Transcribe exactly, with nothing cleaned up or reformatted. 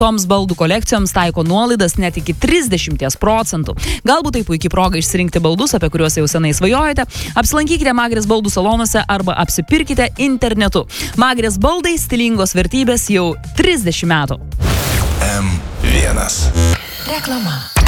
Toms baldų kolekcijoms taiko nuolaidas net iki trisdešimt procentų. Galbūt tai puikiai proga išsirinkti baldus, apie kuriuos jau senai svajojate. Apsilankykite Magrės baldų salonuose arba apsipirkite internetu. Magrės baldai stilingos vertybės jau trisdešimt metų. M vienas. Reklama.